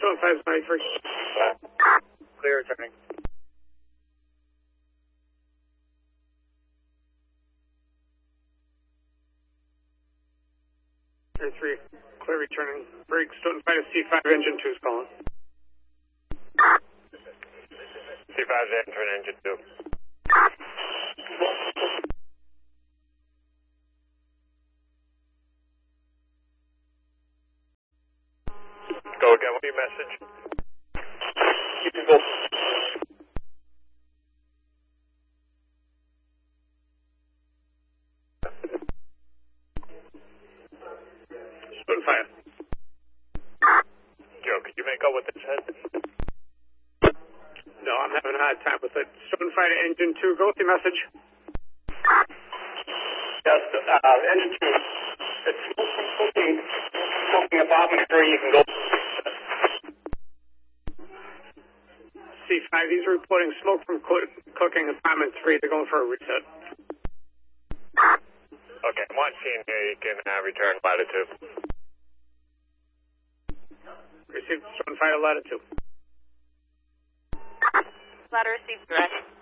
Stone 593. Clear, returning. Three, clear returning. Break, Stone 5 to C5, engine 2 is calling. C5's entering engine 2. Go again, what's your message? You can go. Stone 5. Joe, could you make out what they said? No, I'm having a hard time with it. Stone 5 to engine 2, go with your message. Yes, engine 2. It's smoking apartment 3, you can go. C5, these are reporting smoke from cooking apartment 3. They're going for a reset. Okay, I'm watching here. You can return latitude. Received Stone 5 to latitude. Ladder received direct.